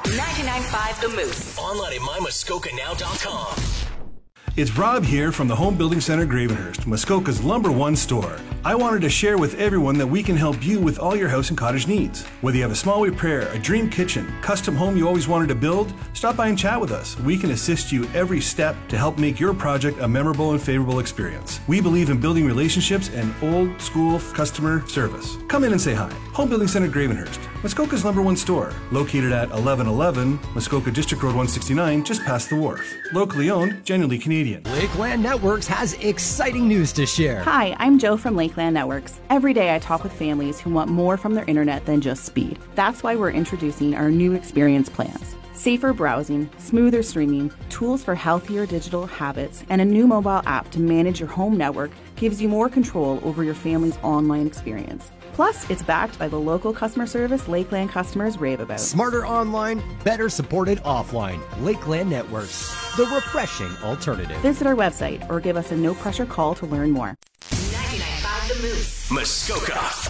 99.5 The Moose. Online at mymuskokanow.com. It's Rob here from the Home Building Center Gravenhurst, Muskoka's #1 store. I wanted to share with everyone that we can help you with all your house and cottage needs. Whether you have a small repair, a dream kitchen, custom home you always wanted to build, stop by and chat with us. We can assist you every step to help make your project a memorable and favorable experience. We believe in building relationships and old school customer service. Come in and say hi. Home Building Center Gravenhurst, Muskoka's #1 store, located at 1111 Muskoka District Road 169, just past the wharf. Locally owned, genuinely Canadian. Lakeland Networks has exciting news to share. Hi, I'm Joe from Lakeland Networks. Every day I talk with families who want more from their internet than just speed. That's why we're introducing our new experience plans. Safer browsing, smoother streaming, tools for healthier digital habits, and a new mobile app to manage your home network gives you more control over your family's online experience. Plus, it's backed by the local customer service Lakeland customers rave about. Smarter online, better supported offline. Lakeland Networks, the refreshing alternative. Visit our website or give us a no-pressure call to learn more. 99.5 The Moose. Muskoka.